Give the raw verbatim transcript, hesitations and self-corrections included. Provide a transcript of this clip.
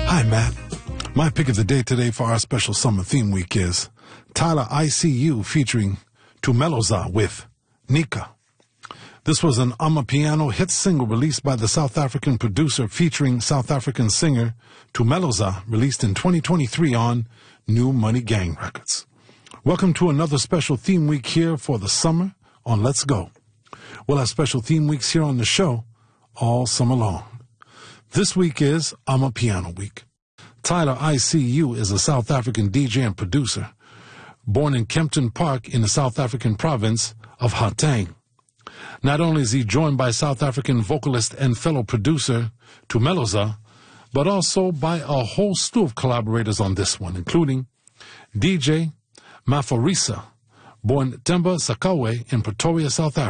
Hi, Matt. My pick of the day today for our special summer theme week is Tyler I C U featuring Tumeloza with Nika. This was an Amapiano hit single released by the South African producer featuring South African singer Tumeloza, released in twenty twenty-three on New Money Gang Records. Welcome to another special theme week here for the summer on Let's Go. We'll have special theme weeks here on the show all summer long. This week is Amapiano Week. Tyler I C U is a South African D J and producer, born in Kempton Park in the South African province of Gauteng. Not only is he joined by South African vocalist and fellow producer Tumeloza, but also by a whole slew of collaborators on this one, including D J Maphorisa, born Themba Sakawe in Pretoria, South Africa.